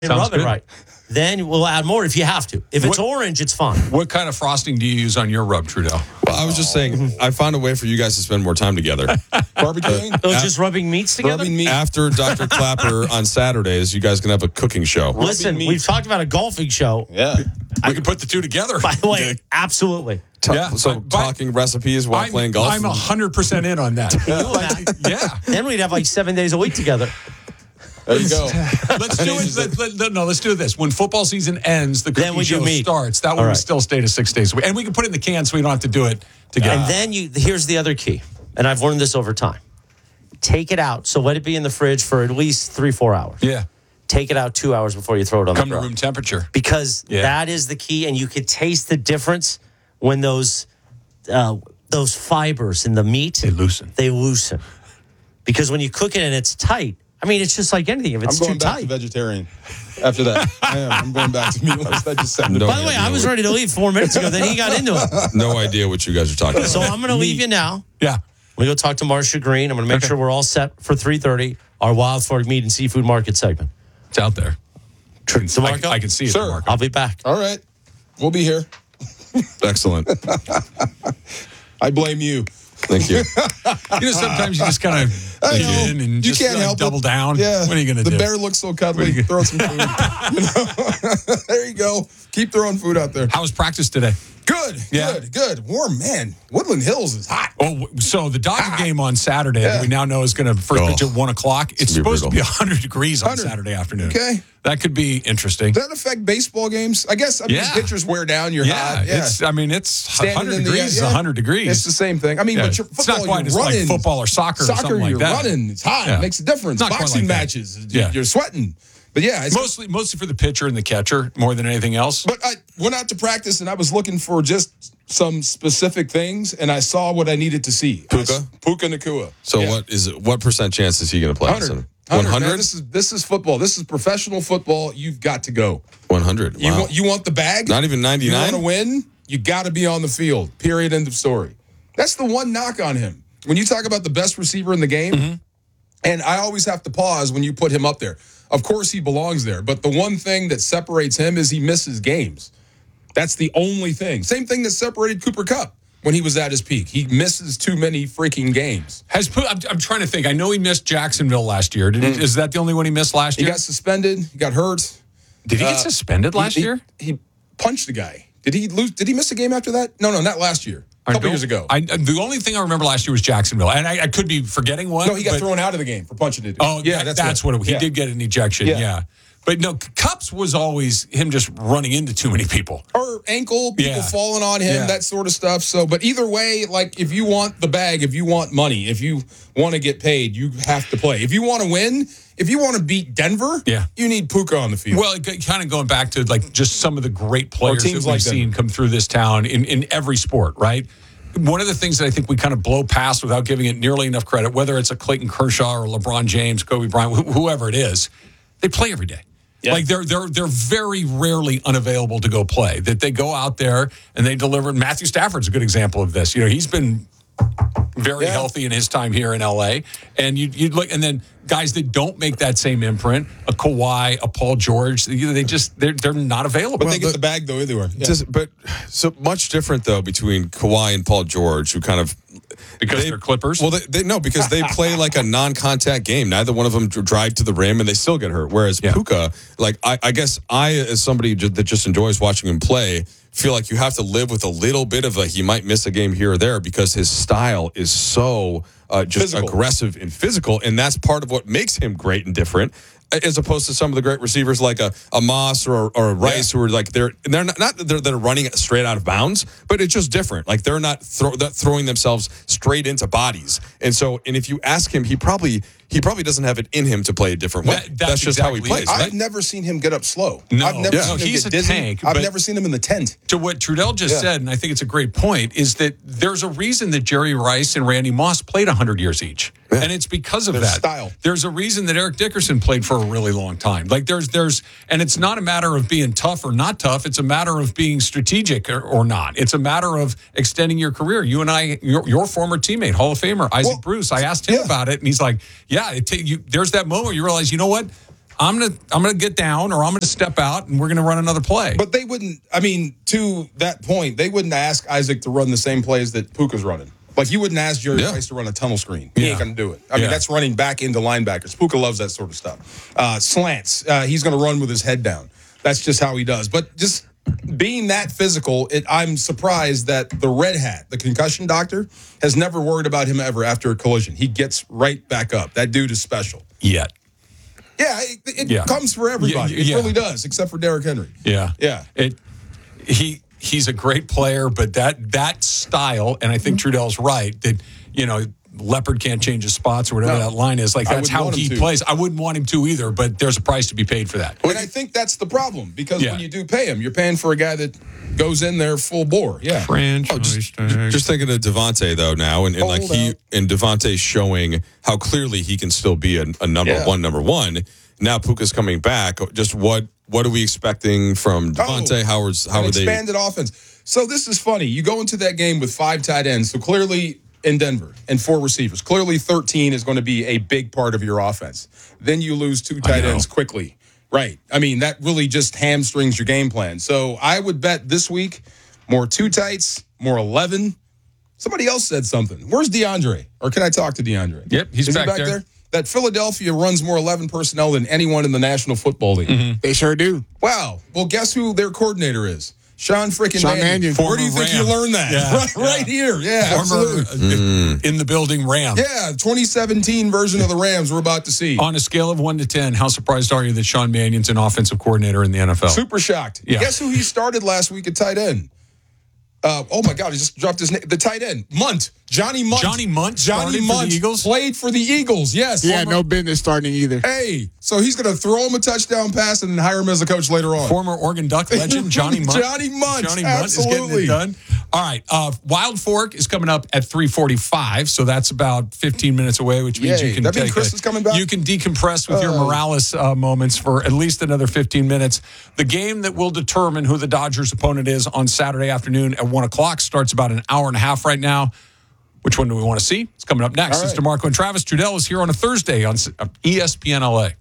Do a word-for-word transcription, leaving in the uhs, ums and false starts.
Sounds rub good. it right. Then we'll add more if you have to. If it's What- orange, it's fine. What kind of frosting do you use on your rub, Trudeau? Well, I was just saying, I found a way for you guys to spend more time together. Barbecuing? So just rubbing meats together? Rubbing meat. After Doctor Clapper on Saturdays, you guys can have a cooking show. Listen, meat. we've talked about a golfing show. Yeah. We can put the two together. By the way, absolutely. Ta- Yeah, so but- but- talking recipes while I'm, playing golf. I'm one hundred percent in on that. yeah. Then we'd have like seven days a week together. There you go. Let's do it. Let, let- let- no, let's do this. When football season ends, the Then cooking we do show meat. starts. That way All we right. still stay to six days a week. And we can put it in the can so we don't have to do it together. And then you here's the other key, and I've learned this over time. Take it out. So let it be in the fridge for at least three, four hours. yeah. Take it out two hours before you throw it on Come the to grill. room temperature. Because Yeah. that is the key, and you could taste the difference when those uh, those fibers in the meat They loosen. They loosen. Because when you cook it and it's tight, I mean, it's just like anything. If I'm it's going too back tight. to vegetarian after that. I am. I'm going back to meatless. That just sounded No. By the way, I was ready to leave four minutes ago. Then he got into it. no idea what you guys are talking about. So I'm going to leave you now. Yeah. We go talk to Marcia Green. I'm going to make Okay. sure we're all set for three thirty. Our Wild Fork Meat and Seafood Market segment. It's out there. I, DeMarco? I can see it. Sir. DeMarco. I'll be back. All right. We'll be here. Excellent. I blame you. Thank you. You know, sometimes you just kind of I dig know. in and You just can't like, help double it. down. Yeah. What are you going to the do? The bear looks so cuddly. Throw some food. You know? There you go. Keep throwing food out there. How was practice today? Good. Yeah. Good. Good. Warm, man. Woodland Hills is hot. Oh, so the Dodger game on Saturday that Yeah. we now know is going to first Oh. pitch at one o'clock. It's, It's gonna be supposed to be brutal. one hundred degrees on one hundred. Saturday afternoon. Okay. That could be interesting. Does that affect baseball games? I guess. I mean, Yeah. pitchers wear down. You're Yeah, hot. Yeah. it's. I mean, it's Standing one hundred in the- degrees. yeah. is one hundred degrees. It's the same thing. I mean, Yeah. but your It's football, not quite you're as like running. football or soccer or Soccer, something like you're that. running. It's hot. Yeah. It makes a difference. Not quite Boxing like that. matches. Yeah. You're sweating. But yeah, it's mostly mostly for the pitcher and the catcher more than anything else. But I went out to practice and I was looking for just some specific things, and I saw what I needed to see. Puka? Puka Nakua. So Yeah. what is it? What percent chance is he going to play? one hundred. One one hundred. Man, hundred. This is this is football. This is professional football. You've got to go. One hundred. You Wow. want you want the bag? Not even You want to ninety-nine. win? You got to be on the field. Period. End of story. That's the one knock on him. When you talk about the best receiver in the game, Mm-hmm. and I always have to pause when you put him up there. Of course, he belongs there, but the one thing that separates him is he misses games. That's the only thing. Same thing that separated Cooper Kupp when he was at his peak. He misses too many freaking games. Has Pu- I'm, I'm trying to think. I know he missed Jacksonville last year. Did he, Is that the only one he missed last He year? got suspended. He got hurt. Did he get uh, suspended last He- year? He, he punched a guy. Did he lose? Did he miss a game after that? No, no, not last year. A I couple don't- years ago. I, the only thing I remember last year was Jacksonville, and I, I could be forgetting one. no, he got but- thrown out of the game for punching it. Oh, yeah, that- that's, that's, what, it, he yeah. did get an ejection. Yeah. Yeah. But no, Cups was always him just running into too many people. Or ankle, people Yeah. falling on him, Yeah. that sort of stuff. So, but either way, like if you want the bag, if you want money, if you want to get paid, you have to play. If you want to win, if you want to beat Denver, Yeah. you need Puka on the field. Well, kind of going back to like just some of the great players that teams we've like seen Denver. come through this town in, in every sport, right? One of the things that I think we kind of blow past without giving it nearly enough credit, whether it's a Clayton Kershaw or LeBron James, Kobe Bryant, wh- whoever it is, they play every day. Yeah. Like they're they're they're very rarely unavailable to go play. That they go out there and they deliver. Matthew Stafford's a good example of this. You know, he's been very Yeah. healthy in his time here in L A. And you you look, and then guys that don't make that same imprint, a Kawhi, a Paul George, you know, they just they're they're not available. but they the- get the bag though either way. Yeah. Just, but so much different though between Kawhi and Paul George, who kind of because they- they're Clippers. Well, they, they no, because they play like a non-contact game. Neither one of them dr- drive to the rim, and they still get hurt. Whereas Yeah. Puka, like I, I guess I, as somebody ju- that just enjoys watching him play, feel like you have to live with a little bit of a he might miss a game here or there because his style is so uh, just Physical. aggressive and physical, and that's part of what makes him great and different. As opposed to some of the great receivers like a, a Moss or, or a Rice, Yeah. who are like they're they're not, not that they're, they're running it straight out of bounds, but it's just different. Like they're not throw, that throwing themselves straight into bodies. And so, and if you ask him, he probably he probably doesn't have it in him to play a different way. That- that's, that's just how he exactly plays. it. Right? I've never seen him get up slow. No. I've never Yeah. seen No, him he's get a dizzy. tank, I've but- never seen him in the tent. to what Trudell just Yeah. said, and I think it's a great point, is that there's a reason that Jerry Rice and Randy Moss played one hundred years each. And it's because of Their that. style. There's a reason that Eric Dickerson played for a really long time. Like there's, there's, and it's not a matter of being tough or not tough. It's a matter of being strategic or, or not. It's a matter of extending your career. You and I, your, your former teammate, Hall of Famer, Isaac Well, Bruce, I asked him yeah. about it, and he's like, yeah, it ta- you, there's that moment you realize, you know what? I'm gonna I'm gonna get down or I'm gonna step out and we're gonna run another play. But they wouldn't. I mean, to that point, they wouldn't ask Isaac to run the same plays that Puka's running. Like you wouldn't ask Jerry Yeah. Rice to run a tunnel screen. He Yeah. ain't gonna do it. I mean, Yeah. that's running back into linebackers. Puka loves that sort of stuff. Uh, slants. Uh, he's gonna run with his head down. That's just how he does. But just being that physical, it, I'm surprised that the red hat, the concussion doctor, has never worried about him ever after a collision. He gets right back up. That dude is special. Yet. Yeah, it, it Yeah. comes for everybody. Yeah, It yeah. really does, except for Derrick Henry. Yeah. Yeah. It he he's a great player, but that that style, and I think Trudell's right, that you know, Leopard can't change his spots or whatever No. that line is. Like I that's wouldn't how want him he to. plays. I wouldn't want him to either, but there's a price to be paid for that. And I think that's the problem because Yeah. when you do pay him, you're paying for a guy that goes in there full bore. Yeah. Franchise Just, just thinking of Devontae though now, and, and like Hold he out. and Devontae showing how clearly he can still be a, a number Yeah. one, number one. Now Puka's coming back. Just what what are we expecting from Devontae? Oh, how is how An are they? expanded offense. So this is funny. You go into that game with five tight ends. So clearly in Denver and four receivers. Clearly thirteen is going to be a big part of your offense. Then you lose two tight know. ends quickly. Right. I mean, that really just hamstrings your game plan. So I would bet this week more two tights, more eleven. Somebody else said something. Where's DeAndre? Or can I talk to DeAndre? Yep, he's Is back he back there. there? That Philadelphia runs more eleven personnel than anyone in the National Football League. Mm-hmm. They sure do. Wow. Well, guess who their coordinator is? Sean freaking Sean Mannion. Mannion. Where do you Former think you Ram. learned that? Yeah, right, yeah. right here. Yeah, Former absolutely. uh, in the building Ram. Yeah, twenty seventeen version of the Rams we're about to see. On a scale of one to ten, how surprised are you that Sean Mannion's an offensive coordinator in the N F L? Super shocked. Yeah. Guess who he started last week at tight end? Uh, oh my God, he just dropped his name. The tight end, Munt, Johnny Munt. Johnny Munt Johnny started for the Munt Eagles? played for the Eagles. Yes. He had no business starting either. Hey, so he's going to throw him a touchdown pass and then hire him as a coach later on. Former Oregon Duck legend Johnny Munt. Johnny Munt, Johnny Munt is getting absolutely. it done. All right, uh, Wild Fork is coming up at three forty-five, so that's about fifteen minutes away, which means Yay. you can That mean take Chris a- is coming back? You can decompress with your Oh. Morales uh, moments for at least another fifteen minutes. The game that will determine who the Dodgers' opponent is on Saturday afternoon at one o'clock starts about an hour and a half right now. Which one do we want to see? It's coming up next. All It's right. DeMarco and Travis. Trudell is here on a Thursday on E S P N L A.